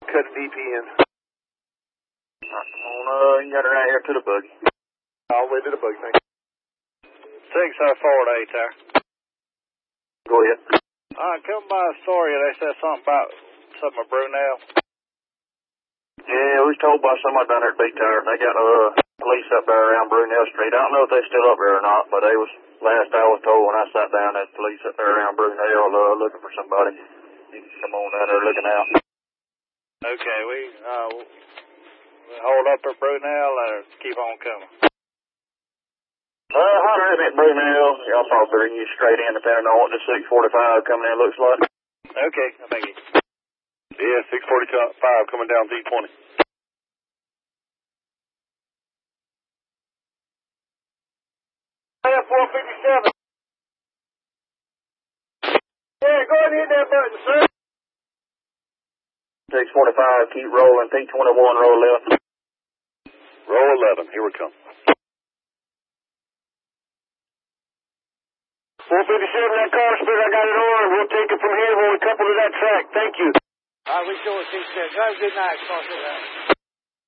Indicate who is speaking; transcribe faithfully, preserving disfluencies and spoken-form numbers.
Speaker 1: cut V P N.
Speaker 2: Right, come on, uh, you got it right here to the buggy.
Speaker 1: All the way to the buggy, thank you.
Speaker 3: six oh four to eight there.
Speaker 2: Go ahead.
Speaker 3: Uh, come by Astoria, they said something about something of Brunel.
Speaker 2: Yeah, we was told by somebody down there at Big Tower, they got, uh, police up there around Brunel Street. I don't know if they're still up there or not, but they was, last I was told when I sat down, there's police up there around Brunel, uh, looking for somebody. You can come on down there looking out.
Speaker 3: Okay, we, uh, we hold up at Brunel or keep on coming?
Speaker 2: Uh, holler at me at Brunel. Y'all probably bring you straight in depending on what the six forty-five coming in looks like.
Speaker 3: Okay, thank you.
Speaker 4: Yeah, six forty-five coming down D twenty.
Speaker 3: four fifty-seven. Yeah, go ahead and hit that button, sir.
Speaker 2: six forty-five, keep rolling. P twenty-one, roll left.
Speaker 4: Roll eleven, here we come.
Speaker 3: four fifty-seven, that car speed, I got it on. We'll take it from here when we couple to that track. Thank you. All right, we sure see you. Have a good night. Cross it out.